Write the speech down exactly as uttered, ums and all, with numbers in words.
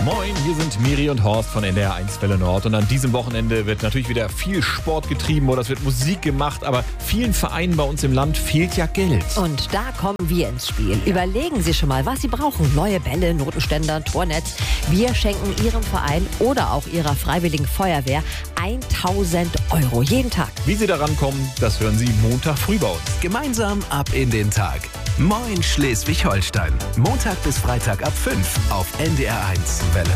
Moin, hier sind Miri und Horst von N D R eins Welle Nord. Und an diesem Wochenende wird natürlich wieder viel Sport getrieben oder es wird Musik gemacht. Aber vielen Vereinen bei uns im Land fehlt ja Geld. Und da kommen wir ins Spiel. Überlegen Sie schon mal, was Sie brauchen. Neue Bälle, Notenständer, Tornetz. Wir schenken Ihrem Verein oder auch Ihrer Freiwilligen Feuerwehr tausend Euro jeden Tag. Wie Sie daran kommen, das hören Sie Montag früh bei uns. Gemeinsam ab in den Tag. Moin Schleswig-Holstein. Montag bis Freitag ab fünf auf N D R eins Welle